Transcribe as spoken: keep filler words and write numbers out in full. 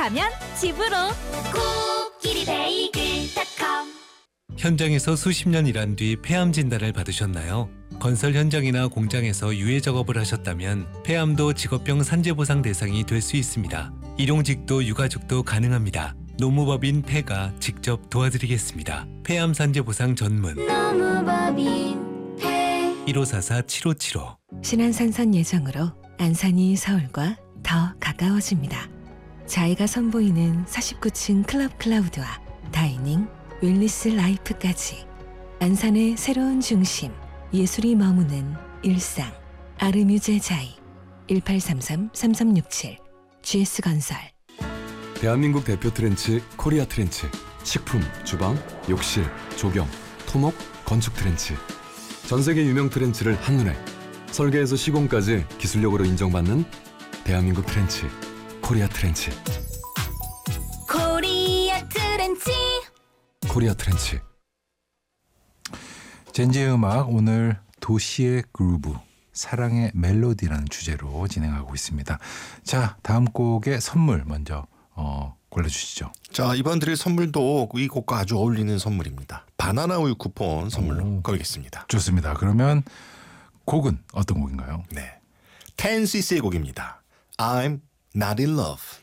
가면 집으로. 코끼리 베이글 닷컴. 현장에서 수십 년 일한 뒤 폐암 진단을 받으셨나요? 건설 현장이나 공장에서 유해 작업을 하셨다면 폐암도 직업병 산재보상 대상이 될 수 있습니다. 일용직도 유가족도 가능합니다. 노무법인 폐가 직접 도와드리겠습니다. 폐암 산재보상 전문 노무법인 폐. 일오사사 칠오칠오. 신안산선 예정으로 안산이 서울과 더 가까워집니다. 자이가 선보이는 사십구 층 클럽 클라우드와 다이닝, 웰니스 라이프까지 안산의 새로운 중심, 예술이 머무는 일상. 아르뮤제 자이 일팔삼삼 삼삼육칠 지에스건설. 대한민국 대표 트렌치 코리아 트렌치. 식품, 주방, 욕실, 조경, 토목, 건축 트렌치. 전 세계 유명 트렌치를 한눈에 설계에서 시공까지 기술력으로 인정받는 대한민국 트렌치 코리아 트렌치. 코리아 트렌치. 코리아 트렌치. 젠지의 음악, 오늘 도시의 그루브, 사랑의 멜로디라는 주제로 진행하고 있습니다. 자, 다음 곡의 선물 먼저 어, 골라주시죠. 자, 이번 드릴 선물도 이 곡과 아주 어울리는 선물입니다. 바나나 우유 쿠폰 선물로 오. 걸겠습니다. 좋습니다. 그러면 곡은 어떤 곡인가요? 네, 텐시스의 곡입니다. I'm not in love.